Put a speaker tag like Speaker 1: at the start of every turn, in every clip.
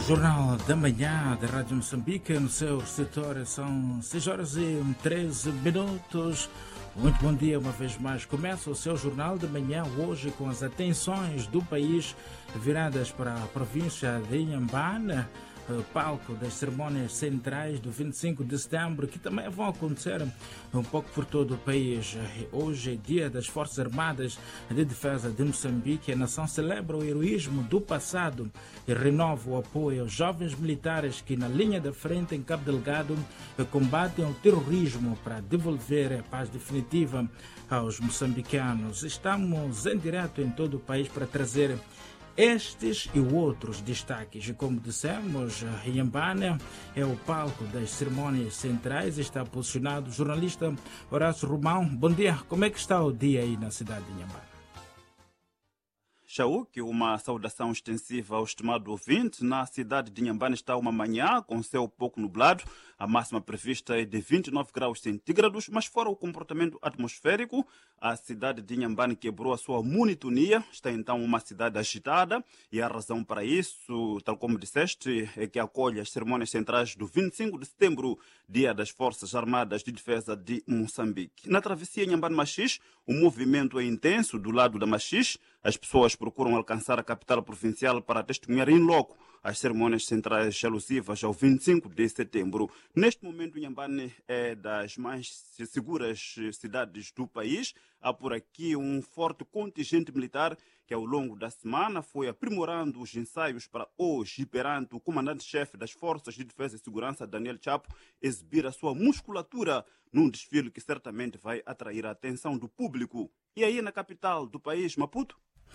Speaker 1: Jornal da Manhã da Rádio Moçambique, no seu setor são 6h13. Muito bom dia uma vez mais. Começa o seu Jornal da Manhã hoje com as atenções do país viradas para a província de Inhambane, palco das cerimônias centrais do 25 de setembro, que também vão acontecer um pouco por todo o país. Hoje é dia das Forças Armadas de Defesa de Moçambique. A nação celebra o heroísmo do passado e renova o apoio aos jovens militares que, na linha da frente em Cabo Delgado, combatem o terrorismo para devolver a paz definitiva aos moçambicanos. Estamos em direto em todo o país para trazer estes e outros destaques. E como dissemos, Inhambane é o palco das cerimônias centrais. Está posicionado o jornalista Horácio Romão. Bom dia, como é que está o dia aí na cidade de Inhambane?
Speaker 2: Chauque, uma saudação extensiva ao estimado ouvinte. Na cidade de Inhambane está uma manhã com céu pouco nublado. A máxima prevista é de 29 graus centígrados, mas fora o comportamento atmosférico, a cidade de Inhambane quebrou a sua monotonia. Está então uma cidade agitada e a razão para isso, tal como disseste, é que acolhe as cerimônias centrais do 25 de setembro, Dia das Forças Armadas de Defesa de Moçambique. Na travessia Inhambane-Machis, o movimento é intenso do lado da Machis. As pessoas procuram alcançar a capital provincial para testemunhar em loco as cerimônias centrais alusivas ao 25 de setembro. Neste momento, Inhambane é das mais seguras cidades do país. Há por aqui um forte contingente militar que, ao longo da semana, foi aprimorando os ensaios para hoje, perante o comandante-chefe das Forças de Defesa e Segurança, Daniel Chapo, exibir a sua musculatura num desfile que certamente vai atrair a atenção do público. E aí, na capital do país, Maputo?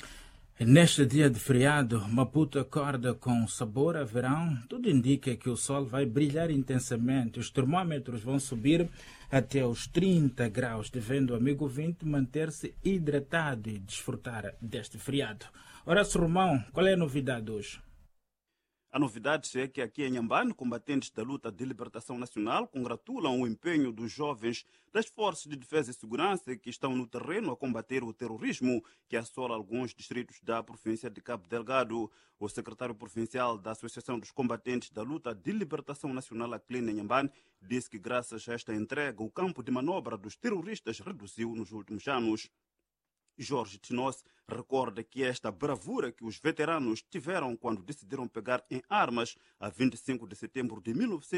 Speaker 1: Neste dia de feriado, Maputo acorda com sabor a verão. Tudo indica que o sol vai brilhar intensamente. Os termômetros vão subir até os 30 graus, devendo o amigo ouvinte manter-se hidratado e desfrutar deste feriado. Horácio Romão, qual é a novidade hoje?
Speaker 2: A novidade é que aqui em Inhambane, combatentes da luta de libertação nacional congratulam o empenho dos jovens das Forças de Defesa e Segurança que estão no terreno a combater o terrorismo que assola alguns distritos da província de Cabo Delgado. O secretário provincial da Associação dos Combatentes da Luta de Libertação Nacional, ACLIN, em Inhambane, disse que graças a esta entrega o campo de manobra dos terroristas reduziu nos últimos anos. Jorge Tinosse recorda que esta bravura que os veteranos tiveram quando decidiram pegar em armas a 25 de setembro de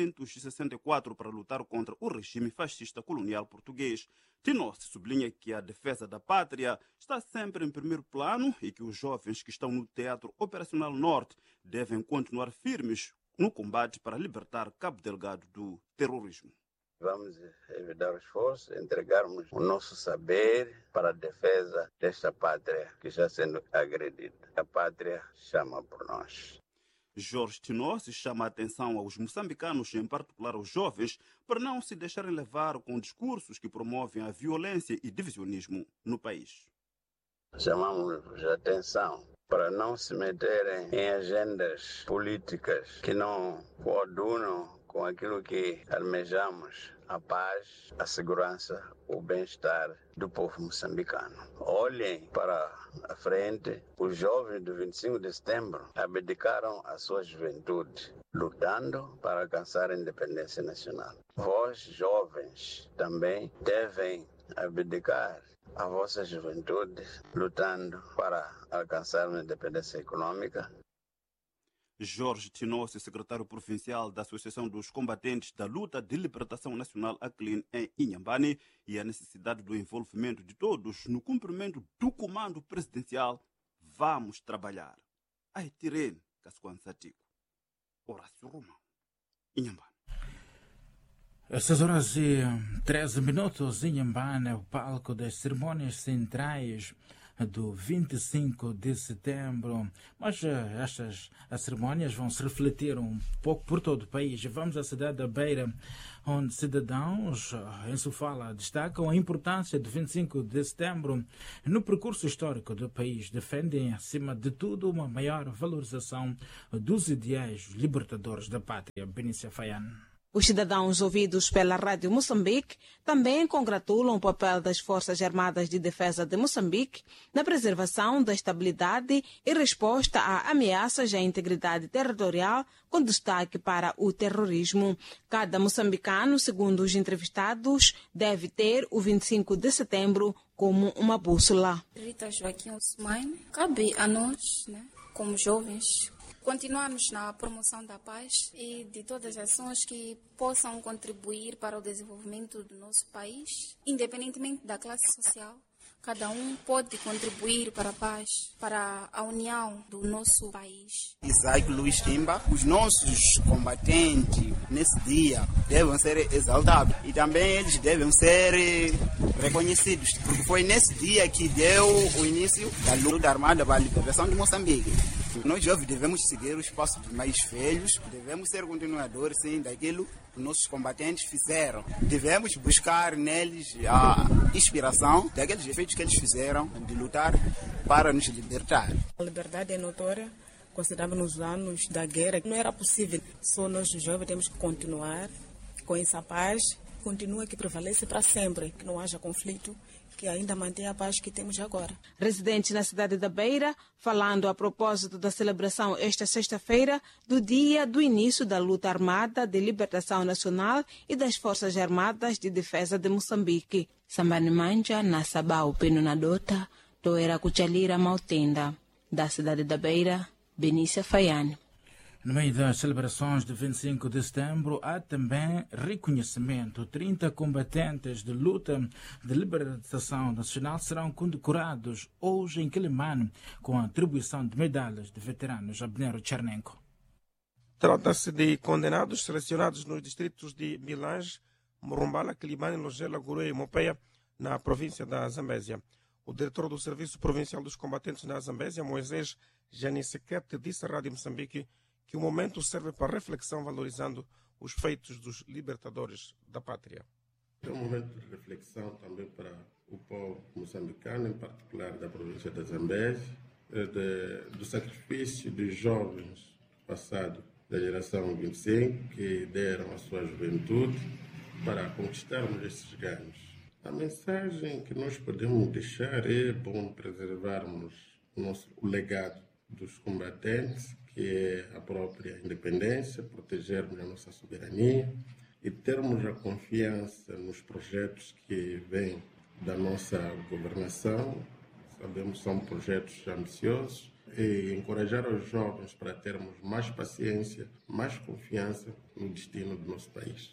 Speaker 2: 1964 para lutar contra o regime fascista colonial português. Tinosse sublinha que a defesa da pátria está sempre em primeiro plano e que os jovens que estão no Teatro Operacional Norte devem continuar firmes no combate para libertar Cabo Delgado do terrorismo.
Speaker 3: Vamos evitar o esforço, entregarmos o nosso saber para a defesa desta pátria que está sendo agredida. A pátria chama por nós.
Speaker 2: Jorge Tinosse chama a atenção aos moçambicanos, em particular aos jovens, para não se deixarem levar com discursos que promovem a violência e divisionismo no país.
Speaker 3: Chamamos a atenção para não se meterem em agendas políticas que não coadunam com aquilo que almejamos, a paz, a segurança, o bem-estar do povo moçambicano. Olhem para a frente. Os jovens do 25 de setembro abdicaram a sua juventude, lutando para alcançar a independência nacional. Vós, jovens, também devem abdicar a vossa juventude, lutando para alcançar uma independência econômica.
Speaker 2: Jorge Tinosse, secretário provincial da Associação dos Combatentes da Luta de Libertação Nacional, ACLIN, em Inhambane, e a necessidade do envolvimento de todos no cumprimento do comando presidencial. Vamos trabalhar. Ai, Tirene, Cascoan Satico. Horácio Romão, Inhambane.
Speaker 1: 6h13, Inhambane é o palco das cerimônias centrais do 25 de setembro, mas as cerimônias vão se refletir um pouco por todo o país. Vamos à cidade da Beira, onde cidadãos em Sofala destacam a importância do 25 de setembro no percurso histórico do país. Defendem, acima de tudo, uma maior valorização dos ideais libertadores da pátria. Benícia Faian.
Speaker 4: Os cidadãos ouvidos pela Rádio Moçambique também congratulam o papel das Forças Armadas de Defesa de Moçambique na preservação da estabilidade e resposta a ameaças à integridade territorial, com destaque para o terrorismo. Cada moçambicano, segundo os entrevistados, deve ter o 25 de setembro como uma bússola.
Speaker 5: Rita Joaquim Osmaine, cabe a nós, como jovens, continuarmos na promoção da paz e de todas as ações que possam contribuir para o desenvolvimento do nosso país, independentemente da classe social. Cada um pode contribuir para a paz, para a união do nosso país.
Speaker 6: Isaac Luiz Timba, os nossos combatentes nesse dia devem ser exaltados e também eles devem ser reconhecidos, porque foi nesse dia que deu o início da luta armada para a liberação de Moçambique. Nós jovens devemos seguir os passos dos mais velhos, devemos ser continuadores sim, daquilo que nossos combatentes fizeram. Devemos buscar neles a inspiração daqueles efeitos que eles fizeram de lutar para nos libertar.
Speaker 7: A liberdade é notória, consideramos nos anos da guerra, não era possível. Só nós jovens temos que continuar com essa paz, continua que prevalece para sempre, que não haja conflito, que ainda mantém a paz que temos agora.
Speaker 4: Residentes na cidade da Beira, falando a propósito da celebração esta sexta-feira do dia do início da luta armada de libertação nacional e das Forças Armadas de Defesa de Moçambique. Sambani Manja, na Sabau, Peno na Dota, Toera Cuchalira Mautenda. Da cidade da Beira, Benícia Faiane.
Speaker 1: No meio das celebrações de 25 de setembro, há também reconhecimento. 30 combatentes de luta de libertação nacional serão condecorados hoje em Quilimane com a atribuição de medalhas de veteranos. Abner Chernenko.
Speaker 8: Trata-se de condenados selecionados nos distritos de Milange, Morumbala, Quilimane, Logela, Gurue e Mopeia, na província da Zambésia. O diretor do Serviço Provincial dos Combatentes na Zambésia, Moisés Janisekete, disse à Rádio Moçambique que o momento serve para reflexão, valorizando os feitos dos libertadores da pátria.
Speaker 9: É um momento de reflexão também para o povo moçambicano, em particular da província da Zambésia, do sacrifício dos jovens passados da geração 25, que deram a sua juventude para conquistarmos esses ganhos. A mensagem que nós podemos deixar é bom preservarmos o legado dos combatentes, que é a própria independência, protegermos a nossa soberania e termos a confiança nos projetos que vêm da nossa governação. Sabemos que são projetos ambiciosos e encorajar os jovens para termos mais paciência, mais confiança no destino do nosso país.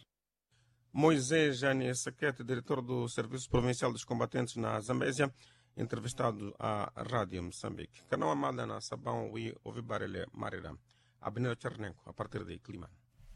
Speaker 8: Moisés Jani Saquete, diretor do Serviço Provincial dos Combatentes na Zambésia, entrevistado à Rádio Moçambique. Canal Amada na Sabão e Ovibarele Marira. Abner Chernenko, a partir de Clima.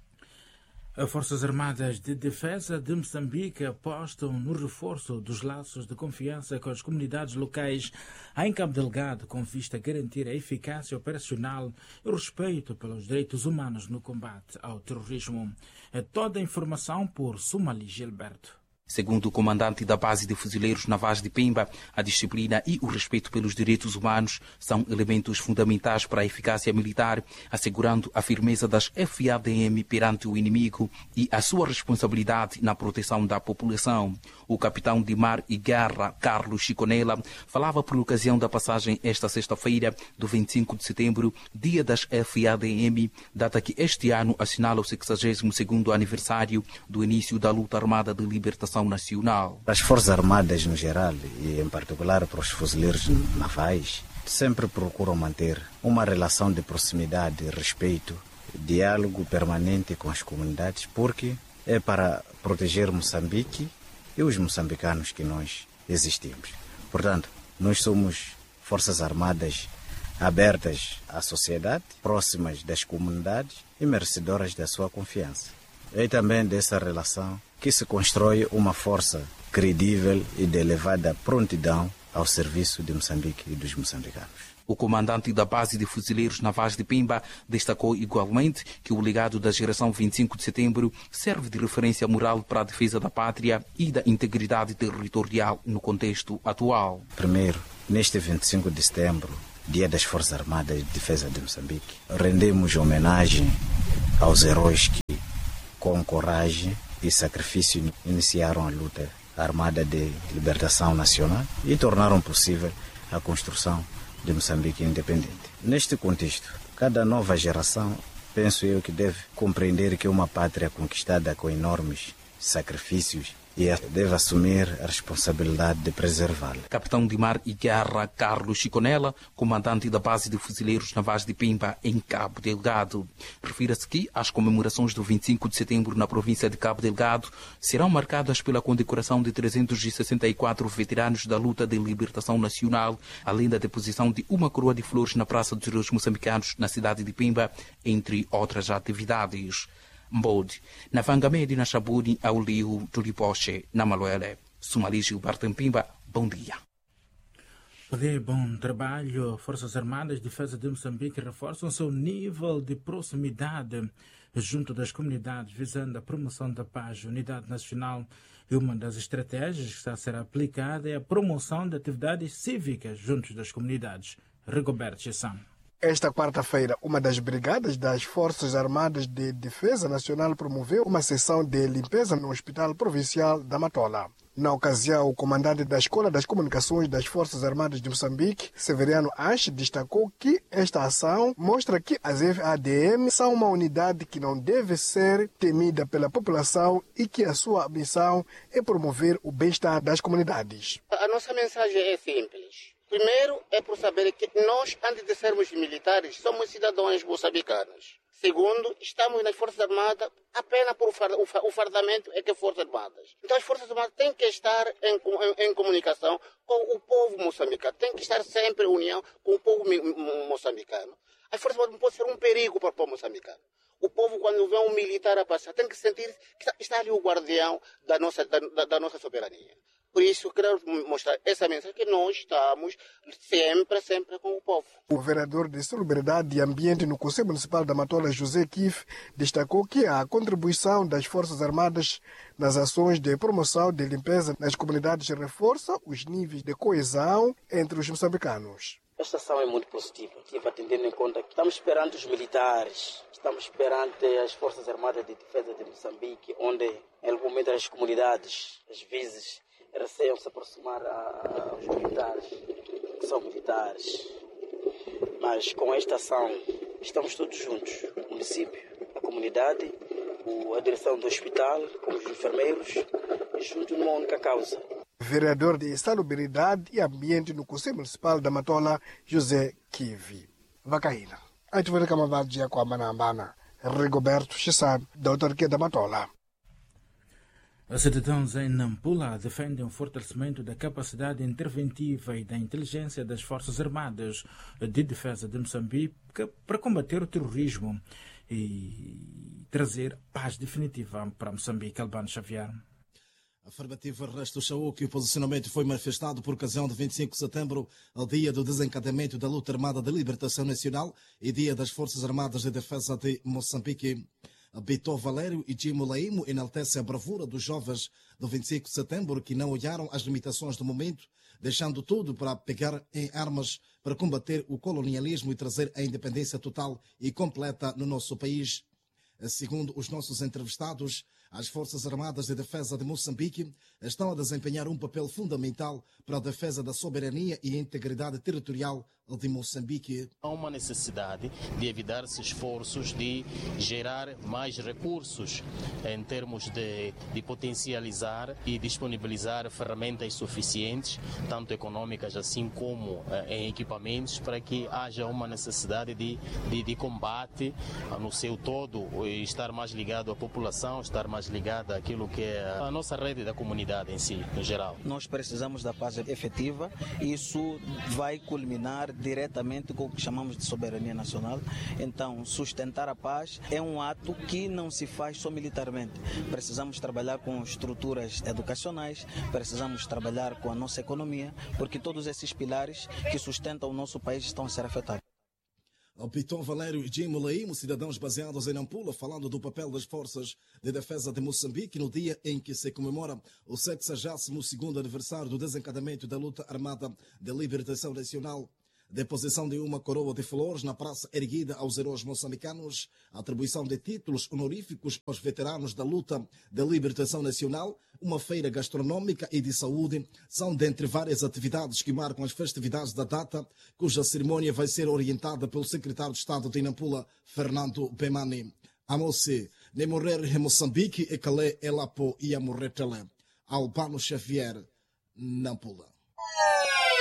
Speaker 1: As Forças Armadas de Defesa de Moçambique apostam no reforço dos laços de confiança com as comunidades locais em Cabo Delgado, com vista a garantir a eficácia operacional e o respeito pelos direitos humanos no combate ao terrorismo. Toda a informação por Sumali Gilberto.
Speaker 10: Segundo o comandante da base de fuzileiros navais de Pemba, a disciplina e o respeito pelos direitos humanos são elementos fundamentais para a eficácia militar, assegurando a firmeza das FADM perante o inimigo e a sua responsabilidade na proteção da população. O capitão de mar e guerra, Carlos Chiconella, falava por ocasião da passagem esta sexta-feira, do 25 de setembro, dia das FADM, data que este ano assinala o 62º aniversário do início da luta armada de libertação nacional.
Speaker 11: As Forças Armadas no geral e em particular para os fuzileiros navais sempre procuram manter uma relação de proximidade, respeito, diálogo permanente com as comunidades, porque é para proteger Moçambique e os moçambicanos que nós existimos. Portanto, nós somos Forças Armadas abertas à sociedade, próximas das comunidades e merecedoras da sua confiança. É também dessa relação que se constrói uma força credível e de elevada prontidão ao serviço de Moçambique e dos moçambicanos.
Speaker 10: O comandante da base de fuzileiros navais de Pemba destacou igualmente que o legado da geração 25 de setembro serve de referência moral para a defesa da pátria e da integridade territorial no contexto atual.
Speaker 11: Primeiro, neste 25 de setembro, Dia das Forças Armadas de Defesa de Moçambique, rendemos homenagem aos heróis que com coragem e sacrifício, iniciaram a luta armada de libertação nacional e tornaram possível a construção de Moçambique independente. Neste contexto, cada nova geração, penso eu, que deve compreender que é uma pátria conquistada com enormes sacrifícios e deve assumir a responsabilidade de preservá-la.
Speaker 10: Capitão de Mar e Guerra Carlos Chiconella, comandante da base de fuzileiros navais de Pemba, em Cabo Delgado. Refira-se que as comemorações do 25 de setembro na província de Cabo Delgado serão marcadas pela condecoração de 364 veteranos da luta de libertação nacional, além da deposição de uma coroa de flores na Praça dos Heróis Moçambicanos, na cidade de Pemba, entre outras atividades. Mbode, na Vangamedi, na Chabuni, ao Liu, Turipoche, na Maloele. Sumali Gilberto Pimba, bom dia.
Speaker 1: Bom trabalho. Forças Armadas de Defesa de Moçambique reforçam seu nível de proximidade junto das comunidades, visando a promoção da paz e unidade nacional. E uma das estratégias que está a ser aplicada é a promoção de atividades cívicas junto das comunidades. Rigoberto Chessan.
Speaker 12: Esta quarta-feira, uma das brigadas das Forças Armadas de Defesa Nacional promoveu uma sessão de limpeza no Hospital Provincial da Matola. Na ocasião, o comandante da Escola das Comunicações das Forças Armadas de Moçambique, Severiano Ache, destacou que esta ação mostra que as FADM são uma unidade que não deve ser temida pela população e que a sua missão é promover o bem-estar das comunidades.
Speaker 13: A nossa mensagem é simples. Primeiro, é por saber que nós, antes de sermos militares, somos cidadãos moçambicanos. Segundo, estamos nas Forças Armadas apenas por o fardamento é que é Forças Armadas. Então as Forças Armadas têm que estar em comunicação com o povo moçambicano. Tem que estar sempre em união com o povo moçambicano. As Forças Armadas não podem ser um perigo para o povo moçambicano. O povo, quando vê um militar a passar, tem que sentir que está ali o guardião da nossa soberania. Por isso, quero mostrar essa mensagem que nós estamos sempre com o povo.
Speaker 12: O vereador de Solidariedade e Ambiente no Conselho Municipal da Matola, José Kif, destacou que a contribuição das Forças Armadas nas ações de promoção de limpeza nas comunidades reforça os níveis de coesão entre os moçambicanos.
Speaker 14: Esta ação é muito positiva, atendendo em conta que estamos perante os militares, estamos perante as Forças Armadas de Defesa de Moçambique, onde, em algum momento, as comunidades, às vezes, receiam se aproximar aos militares, que são militares. Mas com esta ação estamos todos juntos, o município, a comunidade, a direção do hospital, com os enfermeiros, juntos numa única causa.
Speaker 12: Vereador de Salubridade e Ambiente no Conselho Municipal da Matola, José Kivi. Vacaína. A gente vai reclamar dia com a Manambana. Rigoberto Chessan, da autarquia da Matola.
Speaker 1: Os cidadãos em Nampula defendem o fortalecimento da capacidade interventiva e da inteligência das Forças Armadas de Defesa de Moçambique para combater o terrorismo e trazer paz definitiva para Moçambique. Albano Xavier.
Speaker 15: Afirmativo Ernesto Chaú, que o posicionamento foi manifestado por ocasião de 25 de setembro, ao dia do desencadeamento da luta armada de libertação nacional e dia das Forças Armadas de Defesa de Moçambique. Bito Valério e Jimo Laimo enaltece a bravura dos jovens do 25 de setembro que não olharam as limitações do momento, deixando tudo para pegar em armas para combater o colonialismo e trazer a independência total e completa no nosso país. Segundo os nossos entrevistados, as Forças Armadas de Defesa de Moçambique estão a desempenhar um papel fundamental para a defesa da soberania e integridade territorial de Moçambique.
Speaker 16: Há uma necessidade de evitar-se esforços de gerar mais recursos em termos de potencializar e disponibilizar ferramentas suficientes, tanto econômicas assim como em equipamentos, para que haja uma necessidade de combate no seu todo, estar mais ligado à população, estar mais ligado àquilo que é a nossa rede da comunidade em si, no geral.
Speaker 17: Nós precisamos da paz efetiva e isso vai culminar diretamente com o que chamamos de soberania nacional. Então, sustentar a paz é um ato que não se faz só militarmente. Precisamos trabalhar com estruturas educacionais, precisamos trabalhar com a nossa economia, porque todos esses pilares que sustentam o nosso país estão a ser afetados.
Speaker 15: Bito Valério e Jimo Laimo, cidadãos baseados em Nampula, falando do papel das Forças de Defesa de Moçambique no dia em que se comemora o 62º aniversário do desencadeamento da luta armada de libertação nacional. deposição de uma coroa de flores na praça erguida aos heróis moçambicanos, a atribuição de títulos honoríficos aos veteranos da luta da libertação nacional, uma feira gastronômica e de saúde são dentre várias atividades que marcam as festividades da data, cuja cerimônia vai ser orientada pelo secretário de Estado de Nampula, Fernando Bemani. Amose, ne morrer em Moçambique e calé elapo e a morrer tele. Albano Xavier, Nampula.